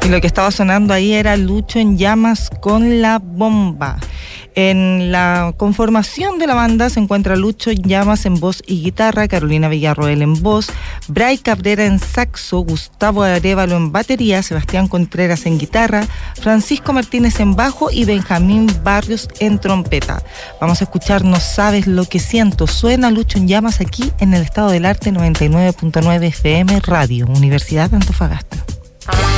Lo que estaba sonando ahí era Lucho en Llamas con La Bomba. En la conformación de la banda se encuentra Lucho en Llamas en voz y guitarra, Carolina Villarroel en voz, Bray Cabrera en saxo, Gustavo Arévalo en batería, Sebastián Contreras en guitarra, Francisco Martínez en bajo y Benjamín Barrios en trompeta. Vamos a escuchar No Sabes Lo Que Siento. Suena Lucho en Llamas aquí en el Estado del Arte 99.9 FM Radio, Universidad de Antofagasta.